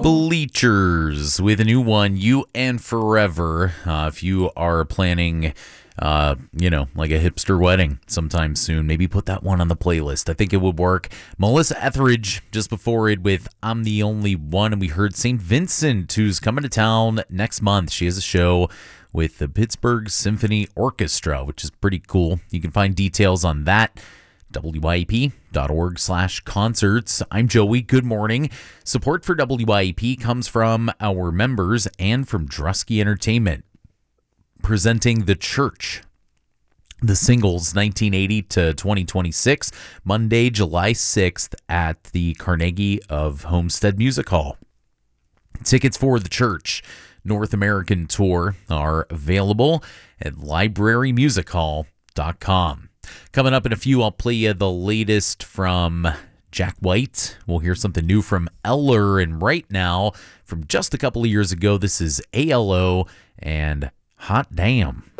Bleachers with a new one, You and Forever. If you are planning, like a hipster wedding sometime soon, maybe put that one on the playlist. I think it would work. Melissa Etheridge just before it with I'm the Only One. And we heard St. Vincent, who's coming to town next month. She has a show with the Pittsburgh Symphony Orchestra, which is pretty cool. You can find details on that. WYEP.org/concerts. I'm Joey. Good morning. Support for WYEP comes from our members and from Drusky Entertainment. Presenting The Church, the singles 1980 to 2026, Monday, July 6th at the Carnegie of Homestead Music Hall. Tickets for The Church North American Tour are available at librarymusichall.com. Coming up in a few, I'll play you the latest from Jack White. We'll hear something new from Eller, and right now, from just a couple of years ago, this is ALO and Hot Damn.